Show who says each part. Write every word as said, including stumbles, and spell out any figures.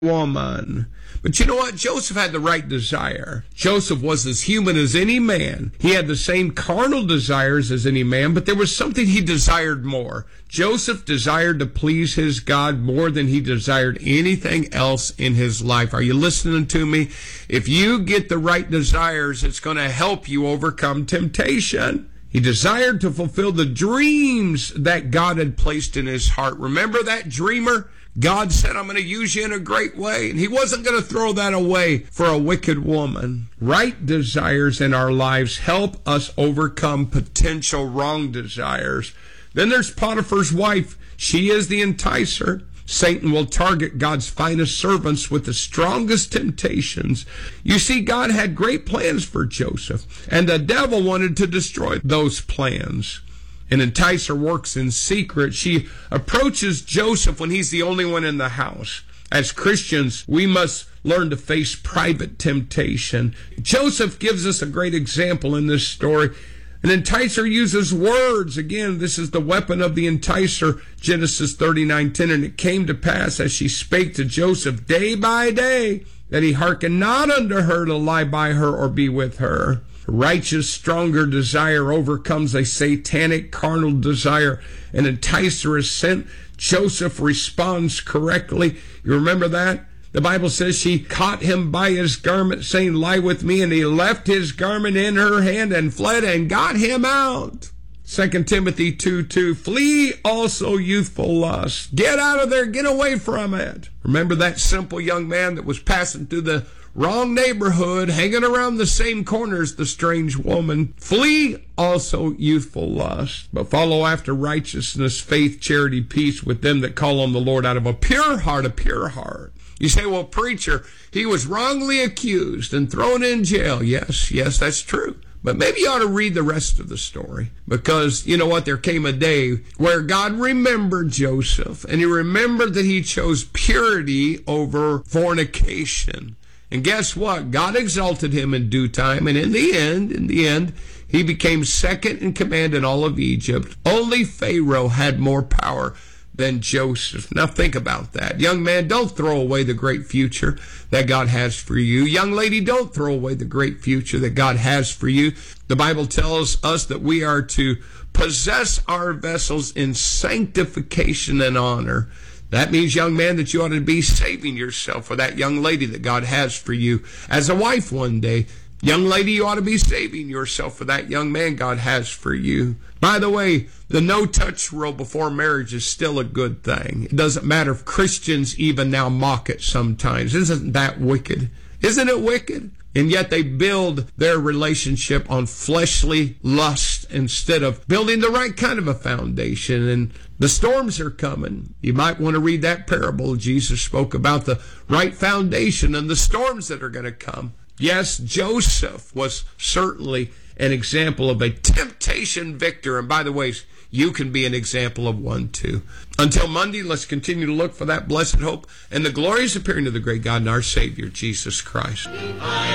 Speaker 1: woman. But you know what? Joseph had the right desire. Joseph was as human as any man. He had the same carnal desires as any man, but there was something he desired more. Joseph desired to please his God more than he desired anything else in his life. Are you listening to me? If you get the right desires, it's going to help you overcome temptation. He desired to fulfill the dreams that God had placed in his heart. Remember that dreamer? God said, I'm going to use you in a great way. And he wasn't going to throw that away for a wicked woman. Right desires in our lives help us overcome potential wrong desires. Then there's Potiphar's wife. She is the enticer. Satan will target God's finest servants with the strongest temptations. You see, God had great plans for Joseph, and the devil wanted to destroy those plans. An enticer works in secret. She approaches Joseph when he's the only one in the house. As Christians, we must learn to face private temptation. Joseph gives us a great example in this story. An enticer uses words. Again, this is the weapon of the enticer, Genesis thirty-nine ten. And it came to pass as she spake to Joseph day by day, that he hearkened not unto her to lie by her or be with her. Righteous, stronger desire overcomes a satanic, carnal desire. An enticer is sent. Joseph responds correctly. You remember that? The Bible says she caught him by his garment, saying, lie with me. And he left his garment in her hand and fled and got him out. Second Timothy two two, flee also youthful lust. Get out of there. Get away from it. Remember that simple young man that was passing through the wrong neighborhood, hanging around the same corner as the strange woman. Flee also youthful lust, but follow after righteousness, faith, charity, peace with them that call on the Lord out of a pure heart, a pure heart. You say, well, preacher, he was wrongly accused and thrown in jail. Yes, yes, that's true. But maybe you ought to read the rest of the story, because you know what? There came a day where God remembered Joseph, and he remembered that he chose purity over fornication. And guess what? God exalted him in due time. And in the end, in the end, he became second in command in all of Egypt. Only Pharaoh had more power than Joseph. Now think about that. Young man, don't throw away the great future that God has for you. Young lady, don't throw away the great future that God has for you. The Bible tells us that we are to possess our vessels in sanctification and honor. That means, young man, that you ought to be saving yourself for that young lady that God has for you as a wife one day. Young lady, you ought to be saving yourself for that young man God has for you. By the way, the no-touch rule before marriage is still a good thing. It doesn't matter if Christians even now mock it sometimes. Isn't that wicked? Isn't it wicked? And yet they build their relationship on fleshly lust instead of building the right kind of a foundation. And the storms are coming. You might want to read that parable. Jesus spoke about the right foundation and the storms that are going to come. Yes, Joseph was certainly an example of a temptation victor. And by the way, you can be an example of one too. Until Monday, let's continue to look for that blessed hope and the glorious appearing of the great God and our Savior, Jesus Christ.